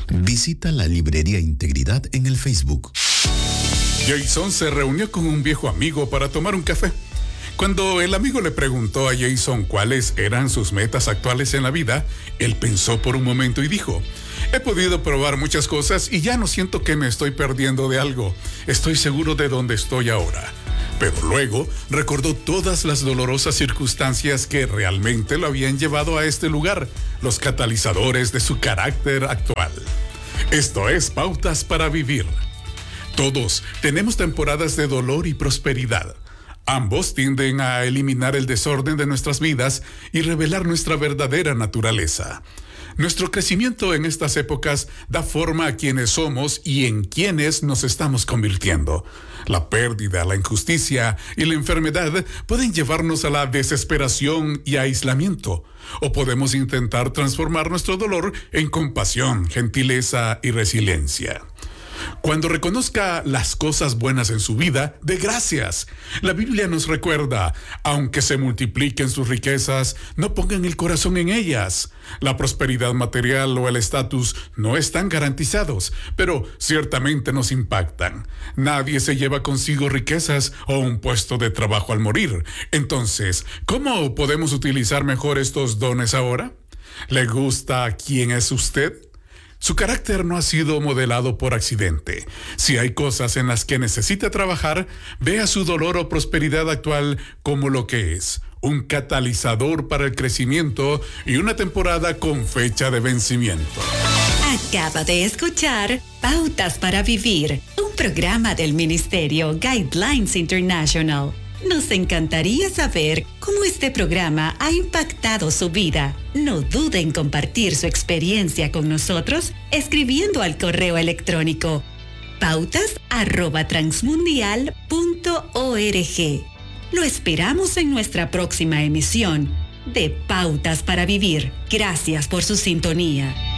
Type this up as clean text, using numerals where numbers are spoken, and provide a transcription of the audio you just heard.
Visita la librería Integridad en el Facebook. Jason se reunió con un viejo amigo para tomar un café. Cuando el amigo le preguntó a Jason cuáles eran sus metas actuales en la vida, él pensó por un momento y dijo: he podido probar muchas cosas y ya no siento que me estoy perdiendo de algo. Estoy seguro de dónde estoy ahora. Pero luego recordó todas las dolorosas circunstancias que realmente lo habían llevado a este lugar, los catalizadores de su carácter actual. Esto es Pautas para Vivir. Todos tenemos temporadas de dolor y prosperidad. Ambos tienden a eliminar el desorden de nuestras vidas y revelar nuestra verdadera naturaleza. Nuestro crecimiento en estas épocas da forma a quienes somos y en quienes nos estamos convirtiendo. La pérdida, la injusticia y la enfermedad pueden llevarnos a la desesperación y aislamiento, o podemos intentar transformar nuestro dolor en compasión, gentileza y resiliencia. Cuando reconozca las cosas buenas en su vida, dé gracias. La Biblia nos recuerda: aunque se multipliquen sus riquezas, no pongan el corazón en ellas. La prosperidad material o el estatus no están garantizados, pero ciertamente nos impactan. Nadie se lleva consigo riquezas o un puesto de trabajo al morir. Entonces, ¿cómo podemos utilizar mejor estos dones ahora? ¿Le gusta quién es usted? Su carácter no ha sido modelado por accidente. Si hay cosas en las que necesita trabajar, vea su dolor o prosperidad actual como lo que es: un catalizador para el crecimiento y una temporada con fecha de vencimiento. Acaba de escuchar Pautas para Vivir, un programa del Ministerio Guidelines International. Nos encantaría saber cómo este programa ha impactado su vida. No dude en compartir su experiencia con nosotros escribiendo al correo electrónico pautas@transmundial.org. Lo esperamos en nuestra próxima emisión de Pautas para Vivir. Gracias por su sintonía.